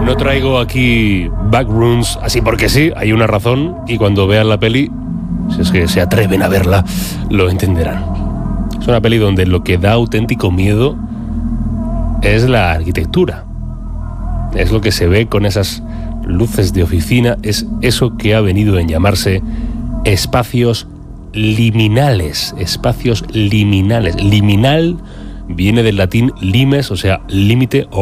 No traigo aquí backrooms así porque sí, hay una razón, y cuando vean la peli, si es que se atreven a verla, lo entenderán. Es una peli donde lo que da auténtico miedo es la arquitectura. Es lo que se ve con esas luces de oficina, es eso que ha venido en llamarse espacios liminales. Espacios liminales. Liminal viene del latín limes, o sea, límite o